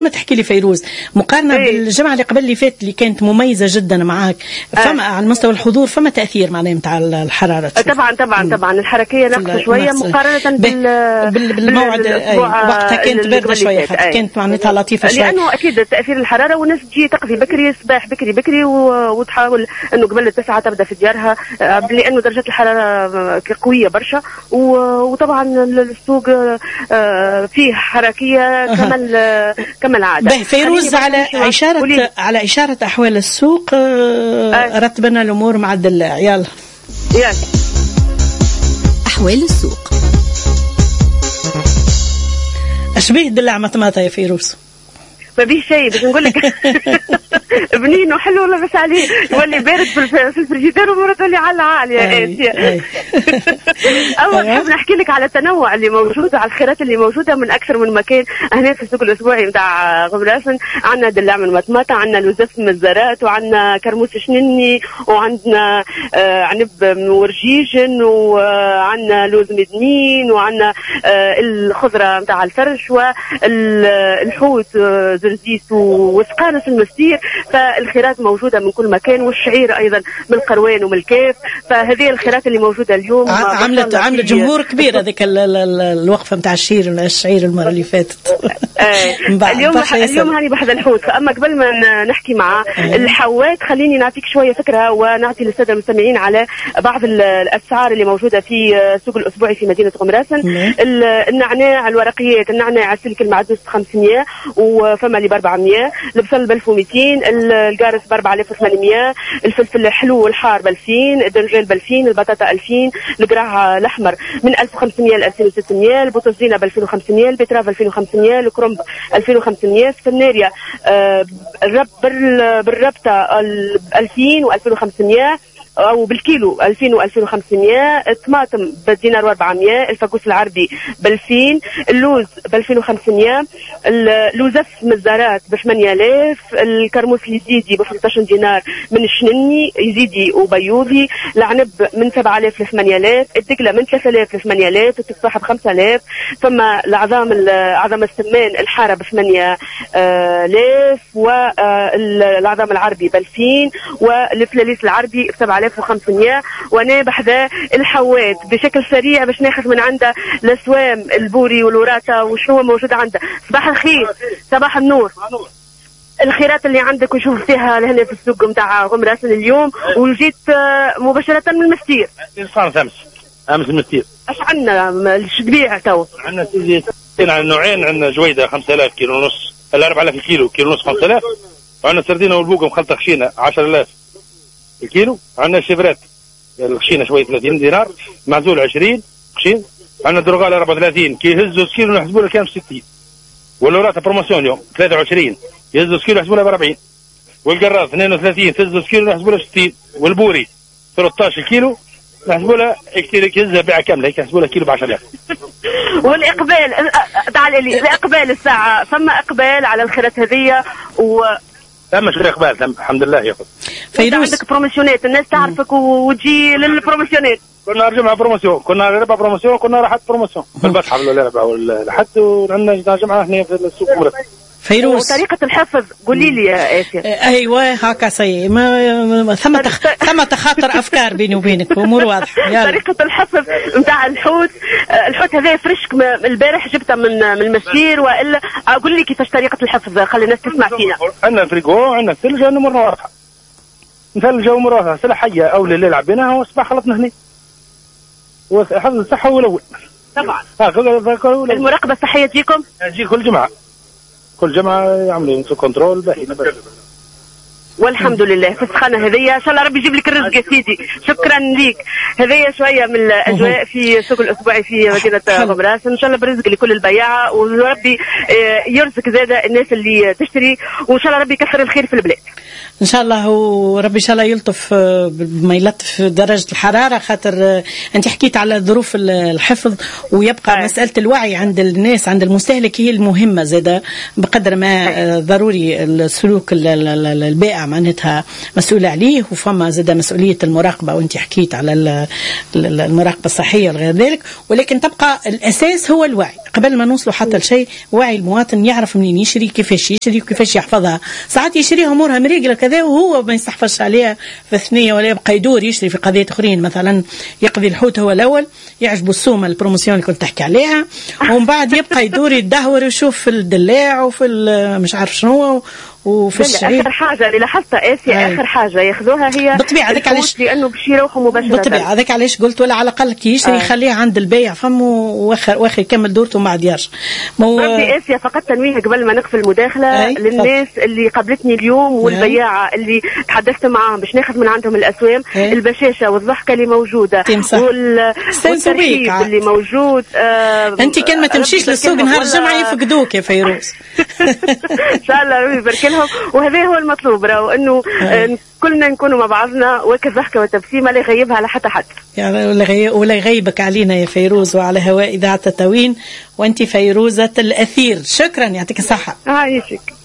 ما تحكي لي فيروز مقارنة بالجمعة اللي قبل اللي فات اللي كانت مميزة جدا معاك، فما على مستوى الحضور فما تأثير معناه متاع الحرارة؟ طبعا الحركية ناقصة شوية مقارنة بالموعد. وقتها كانت باردة شوية، كانت معناتها لطيفة شوية، لأنه أكيد تأثير الحرارة والناس تجي تقضي بكري صباح بكري وتحاول أنه قبل التسعة تبدأ في ديارها، لأنه درجة الحرارة قوية برشا، وطبعا السوق فيه حركية كما العادة. فيروز على إشارة أحوال السوق رتبنا الأمور مع الدلاع. يلا أحوال السوق. أشبيه الدلاع مطماطة يا فيروز؟ ما بيه شيء، بس نقول لك بنين وحلو ولا بس عليه يولي بارد في الفريجيدير ومرة تولي على عالية. أول نحب نحكي لك على التنوع اللي موجود، على الخيرات اللي موجودة من أكثر من مكان هنا في السوق الأسبوعي متاع غمراسن. عندنا دلاع من مطماطة، عندنا لوزف من الزرات، وعندنا كرموس شنني، وعندنا عنب من ورجيجن، وعندنا لوز مدنين، وعندنا الخضرة متاع الفرش، والحوت زرزيس وسقانس المستير. فالخيرات موجودة من كل مكان، والشعير أيضا من القروان ومن الكيف. فهذه الخيرات اللي موجودة اليوم عملت جمهور كبير. هذيك الوقفة متاع الشعير المرة اللي فاتت. اليوم هاني بحث الحوت. أما قبل ما نحكي مع الحوات خليني نعطيك شوية فكرة ونعطي للسادة المستمعين على بعض الأسعار اللي موجودة في سوق الأسبوعي في مدينة غمراسن. النعناع الورقيات، النعناع السلك المعدوس 500 وفما اللي ب 400، البصل ب 1200، القارص ب 4800، الفلفل الحلو والحار ب 2000، الدنجال ب 2000، البطاطا 2000، القراع الأحمر من 1500 ل 2600، البوتوزينة ب 2500، البتراف 2500، الكرنب 2500، السناريا بالربطة 2000 و 2500 أو بالكيلو 2000 و 2500، الطماطم بالدينار و400، الفاكوس العربي ب2000، اللوز ب2500، اللوزف من الزارات ب8000، الكرموس اليزيدي ب13 دينار من الشنني يزيدي وبيوضي، العنب من 7000 ل 8000، الدقلة من 3000 ل 8000، التفاح ب5000، ثم عظام السمان الحارة ب8000، والعظام العربي ب2000، والفلاليس العربي ب7500. وانا بحذا الحوات بشكل سريع باش ناخذ من عنده الاسوام البوري والوراثه وشنو موجود عنده. صباح الخير، صباح النور. الخيرات اللي عندك وشوف فيها لهنا في السوق متاع غمراسن اليوم، وجيت مباشره من المستير. امس المستير اش عندنا الشبيع تو؟ عندنا سيدي على نوعين، عندنا جويده 5000 كيلو ونص، 4000 كيلو ونص 5000، وعندنا سردينه والبوقه مخلطه خشينه 10000 الكيلو، عندنا شيفرات الخشينه شويه 30 دينار، معزول 20 خشين، عندنا دروغال 34 كي يهزوا كيلو نحسبوا له كام 60، والوراثه بروموسيون اليوم 23 يهزوا كيلو نحسبوا له 40، والقراص 32 تهزوا كيلو نحسبوا له 60، والبوري 13 كيلو نحسبوا له كثير يهزها بيعه كامله هيك نحسبوا له كيلو ب 10000. والاقبال تعال لي الاقبال الساعه، فما اقبال على الخيرات هذه تم شويه اقبال الحمد لله يا اخي. فيروز عندك بروموشنات الناس تعرفك وتجي للبروموشنات. كنا رجعنا بروموسيون، كنا ربع بروموسيون، كنا راحت بروموسيون بالبصحه والربع والحد، وعندنا جمعه هنا في السوق مرة. فيروز وطريقة الحفظ قولي لي يا آسيا. أيوة هكا سي ما ثم تخاطر أفكار بيني وبينك أمور واضحة. طريقة الحفظ نتاع الحوت هذا فريشك البارح جبته من المسير، وإلا أقول لي كيفاش طريقة الحفظ خلي الناس تسمع فينا. عندنا فريقو، عندنا ثلج، عندنا مرة واضحة مثل جو مرة واضحة سلة حية أو الليل عبيناها وصباح خلطنا هنا، وحفظ الصحة هو الأول طبعا. المراقبة الصحية تجيكم؟ تجي كل جماعة يعملوا كنترول باهي والحمد لله في السخانة هذية. إن شاء الله ربي يجيب لك الرزق يا سيدي. شكرا ليك. هذية شوية من الأجواء في سوق الأسبوعي في مدينة غمراسن. إن شاء الله برزق لكل البياعة، وربي يرزق زادة الناس اللي تشتري، وإن شاء الله ربي يكثر الخير في البلاد. ان شاء الله، وربي ان شاء الله يلطف ما يلطف درجه الحراره، خاطر انت حكيت على ظروف الحفظ، ويبقى مساله الوعي عند الناس عند المستهلك هي المهمه زاده، بقدر ما ضروري السلوك البائع معناتها مسؤول عليه، وفما زاده مسؤوليه المراقبه، وانت حكيت على المراقبه الصحيه وغير ذلك، ولكن تبقى الاساس هو الوعي. قبل ما نوصلوا حتى لشيء، وعي المواطن يعرف منين يشري، كيفاش يشري وكيفاش يحفظها. ساعات يشريها امورها مريقله كذا وهو ما يستحفظش عليها في الثنيه، ولا يبقى يدور يشري في قضيه اخرين، مثلا يقضي الحوت هو الاول، يعجبه السومه البروموسيون اللي كنت تحكي عليها، ومن بعد يبقى يدور يدهور ويشوف في الدلاع وفي مش عارف شنو وفي الشعير. اخر حاجه اللي لاحظتها اسيا، اخر حاجه ياخذوها هي بالطبيعه. هذاك علاش لانه باش يروحوا مباشره. بالطبيعه هذاك علاش قلت، ولا على الاقل كي يشري يخليه عند البيع فمه، واخر يكمل دورته وما عاد يرجع. ربي اسيا فقط تنويه قبل ما نقفل المداخله للناس اللي قابلتني اليوم والبياعه اللي تحدثت معاهم باش ناخذ من عندهم الاسوام، البشاشه والضحكه اللي موجوده والترحيب اللي موجود. انت كان ما تمشيش للسوق نهار الجمعه يفقدوك يا فيروز. ان شاء الله ربي يبارك لهم، وهذا هو المطلوب، راهو انه كلنا نكونوا مع بعضنا، وكالضحكه والتبسيمه لا يغيبها على حتى حد، يعني ولا يغيبك علينا يا فيروز، وعلى هواء اذاعه تطاوين، وانت فيروزه الاثير. شكرا، يعطيك الصحه. يعيشك.